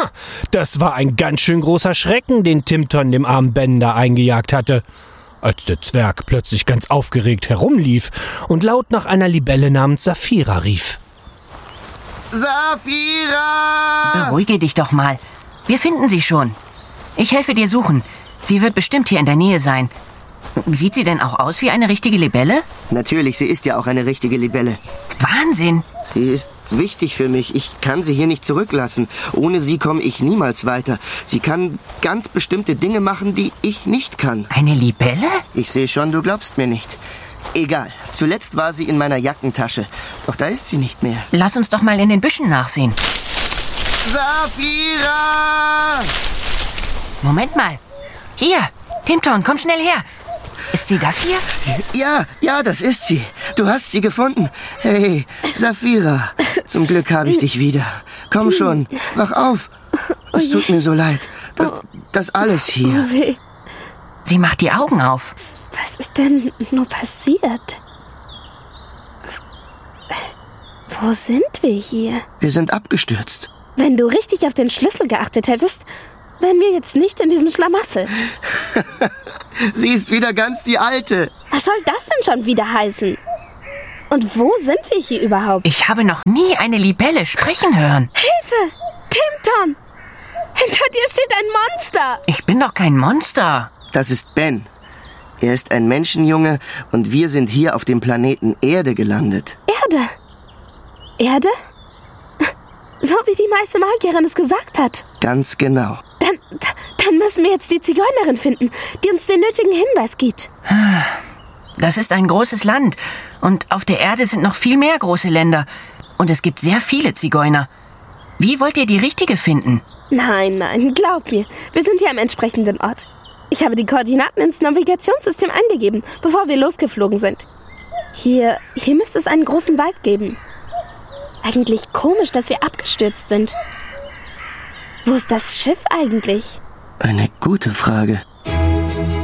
Das war ein ganz schön großer Schrecken, den Timton dem armen Ben da eingejagt hatte. Als der Zwerg plötzlich ganz aufgeregt herumlief und laut nach einer Libelle namens Saphira rief. Saphira! Beruhige dich doch mal. Wir finden sie schon. Ich helfe dir suchen. Sie wird bestimmt hier in der Nähe sein. Sieht sie denn auch aus wie eine richtige Libelle? Natürlich, sie ist ja auch eine richtige Libelle. Wahnsinn! Sie ist wichtig für mich. Ich kann sie hier nicht zurücklassen. Ohne sie komme ich niemals weiter. Sie kann ganz bestimmte Dinge machen, die ich nicht kann. Eine Libelle? Ich sehe schon, du glaubst mir nicht. Egal. Zuletzt war sie in meiner Jackentasche. Doch da ist sie nicht mehr. Lass uns doch mal in den Büschen nachsehen. Saphira! Moment mal. Hier, Timton, komm schnell her. Ist sie das hier? Ja, das ist sie. Du hast sie gefunden. Hey, Saphira. Zum Glück habe ich dich wieder. Komm schon, wach auf. Es tut mir so leid. Das alles hier. Oh weh. Sie macht die Augen auf. Was ist denn nur passiert? Wo sind wir hier? Wir sind abgestürzt. Wenn du richtig auf den Schlüssel geachtet hättest, wären wir jetzt nicht in diesem Schlamassel. Sie ist wieder ganz die Alte. Was soll das denn schon wieder heißen? Und wo sind wir hier überhaupt? Ich habe noch nie eine Libelle sprechen hören. Hilfe! Timton! Hinter dir steht ein Monster! Ich bin doch kein Monster. Das ist Ben. Er ist ein Menschenjunge und wir sind hier auf dem Planeten Erde gelandet. Erde? Erde? So wie die Meistermagierin es gesagt hat. Ganz genau. Dann müssen wir jetzt die Zigeunerin finden, die uns den nötigen Hinweis gibt. Das ist ein großes Land. Und auf der Erde sind noch viel mehr große Länder. Und es gibt sehr viele Zigeuner. Wie wollt ihr die richtige finden? Nein, glaub mir. Wir sind hier am entsprechenden Ort. Ich habe die Koordinaten ins Navigationssystem eingegeben, bevor wir losgeflogen sind. Hier müsste es einen großen Wald geben. Eigentlich komisch, dass wir abgestürzt sind. Wo ist das Schiff eigentlich? Eine gute Frage.